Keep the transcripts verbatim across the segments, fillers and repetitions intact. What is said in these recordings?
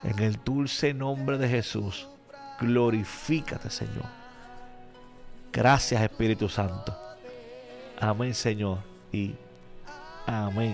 En el dulce nombre de Jesús, glorifícate, Señor. Gracias, Espíritu Santo. Amén, Señor. Y amén.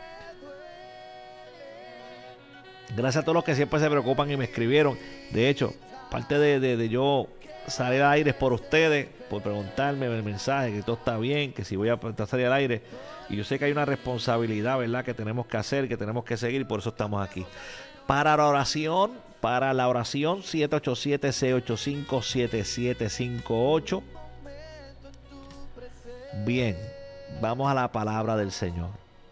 Gracias a todos los que siempre se preocupan y me escribieron. De hecho, parte de, de, de yo salir al aire es por ustedes, por preguntarme el mensaje, que todo está bien, que si voy a salir al aire. Y yo sé que hay una responsabilidad, ¿verdad?, que tenemos que hacer, que tenemos que seguir, y por eso estamos aquí. Para la oración, para la oración, siete ocho siete, seis ocho cinco, siete siete cinco ocho. Bien, vamos a la palabra del Señor.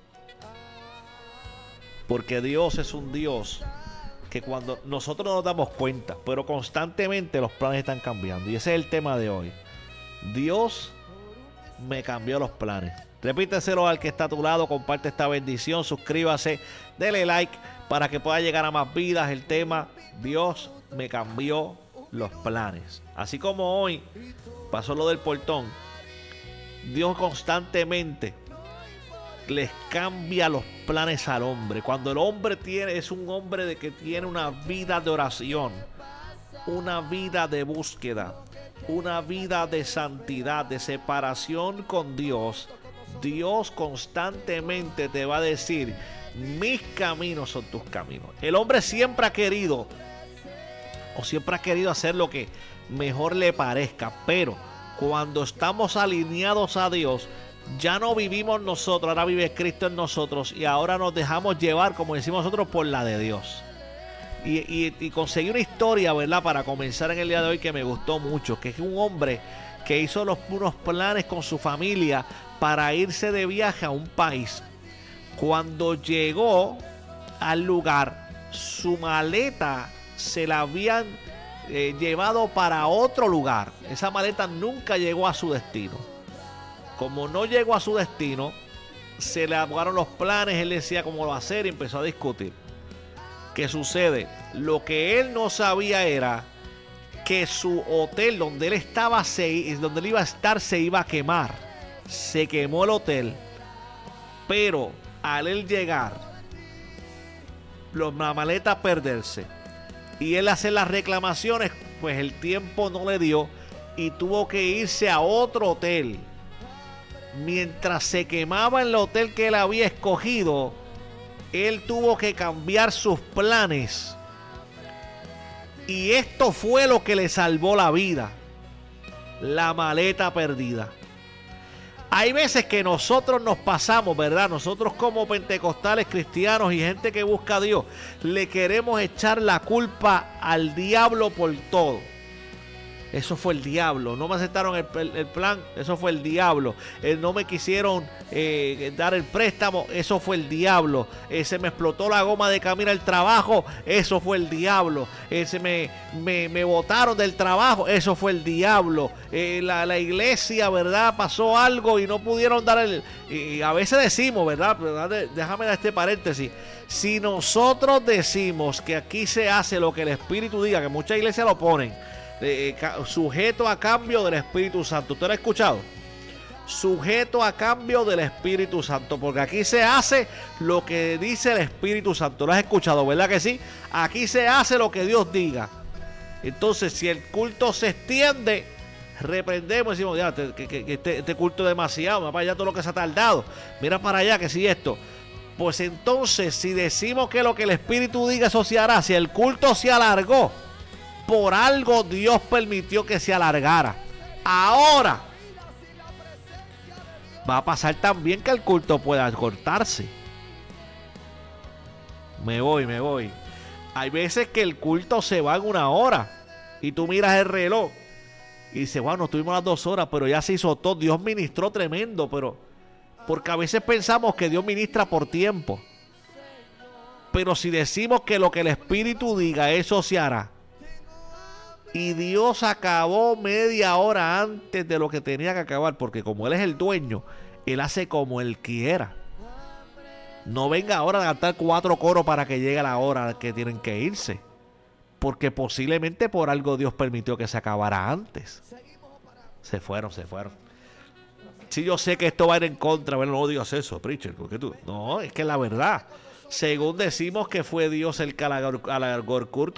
Porque Dios es un Dios que cuando nosotros no nos damos cuenta, pero constantemente los planes están cambiando. Y ese es el tema de hoy. Dios me cambió los planes. Repíteselo al que está a tu lado, comparte esta bendición, suscríbase, dele like para que pueda llegar a más vidas. El tema, Dios me cambió los planes. Así como hoy pasó lo del portón, Dios constantemente les cambia los planes al hombre. Cuando el hombre tiene, es un hombre de que tiene una vida de oración, una vida de búsqueda, una vida de santidad, de separación con Dios, Dios constantemente te va a decir: mis caminos son tus caminos. El hombre siempre ha querido, o siempre ha querido hacer lo que mejor le parezca, pero cuando estamos alineados a Dios, ya no vivimos nosotros, ahora vive Cristo en nosotros, y ahora nos dejamos llevar, como decimos nosotros, por la de Dios. Y, y, y conseguí una historia, ¿verdad?, para comenzar en el día de hoy, que me gustó mucho, que es un hombre que hizo los, unos planes con su familia para irse de viaje a un país. Cuando llegó al lugar, su maleta se la habían eh, llevado para otro lugar. Esa maleta nunca llegó a su destino. Como no llegó a su destino, se le aguaron los planes. Él decía cómo lo va a hacer y empezó a discutir. ¿Qué sucede? Lo que él no sabía era que su hotel donde él estaba, se, donde él iba a estar, se iba a quemar. Se quemó el hotel, pero al él llegar, la maleta perderse y él hacer las reclamaciones, pues el tiempo no le dio y tuvo que irse a otro hotel. Mientras se quemaba en el hotel que él había escogido, él tuvo que cambiar sus planes. Y esto fue lo que le salvó la vida: la maleta perdida. Hay veces que nosotros nos pasamos, ¿verdad? Nosotros como pentecostales, cristianos y gente que busca a Dios, le queremos echar la culpa al diablo por todo. Eso fue el diablo. No me aceptaron el, el, el plan. Eso fue el diablo. Eh, no me quisieron eh, dar el préstamo. Eso fue el diablo. Eh, se me explotó la goma de camino al trabajo. Eso fue el diablo. Eh, se me, me, me botaron del trabajo. Eso fue el diablo. Eh, la, la iglesia, ¿verdad?, pasó algo y no pudieron dar el... Y a veces decimos, ¿verdad? Déjame dar este paréntesis. Si nosotros decimos que aquí se hace lo que el Espíritu diga, que muchas iglesias lo ponen, Eh, sujeto a cambio del Espíritu Santo. ¿Usted lo ha escuchado? Sujeto a cambio del Espíritu Santo, porque aquí se hace lo que dice el Espíritu Santo. ¿Lo has escuchado, verdad que sí? Aquí se hace lo que Dios diga. Entonces, si el culto se extiende, reprendemos y decimos: ya, que, que, que este, este culto es demasiado, mira para allá todo lo que se ha tardado, mira para allá que si esto. Pues entonces, si decimos que lo que el Espíritu diga, eso se hará. Si el culto se alargó, por algo Dios permitió que se alargara. Ahora va a pasar también que el culto pueda cortarse. Me voy, me voy. Hay veces que el culto se va en una hora y tú miras el reloj y dices: bueno, estuvimos las dos horas, pero ya se hizo todo. Dios ministró tremendo, pero porque a veces pensamos que Dios ministra por tiempo. Pero si decimos que lo que el Espíritu diga, eso se hará. Y Dios acabó media hora antes de lo que tenía que acabar, porque como Él es el dueño, Él hace como Él quiera. No venga ahora a cantar cuatro coros para que llegue la hora que tienen que irse, porque posiblemente por algo Dios permitió que se acabara antes. Se fueron, se fueron. Si yo sé que esto va a ir en contra, bueno, no digas eso, preacher, porque tú, no, es que es la verdad. según decimos que fue Dios el que alargó el culto,